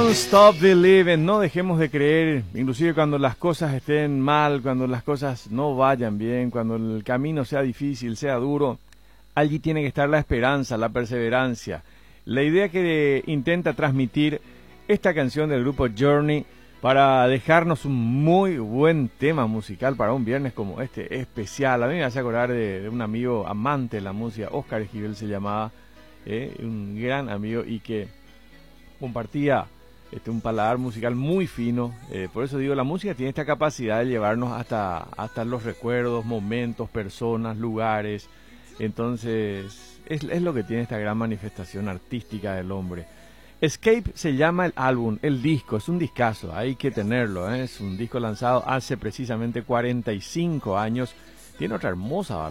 Stop believing, no dejemos de creer, inclusive cuando las cosas estén mal, cuando las cosas no vayan bien, cuando el camino sea difícil, sea duro, allí tiene que estar la esperanza, la perseverancia. La idea que intenta transmitir esta canción del grupo Journey para dejarnos un muy buen tema musical para un viernes como este especial. A mí me hace acordar de un amigo amante de la música, Oscar Esquivel se llamaba, un gran amigo y que compartía un paladar musical muy fino. Por eso digo, la música tiene esta capacidad de llevarnos hasta los recuerdos, momentos, personas, lugares. Entonces es lo que tiene esta gran manifestación artística del hombre. Escape se llama el álbum, el disco, es un discazo, hay que tenerlo, es un disco lanzado hace precisamente 45 años. Tiene otra hermosa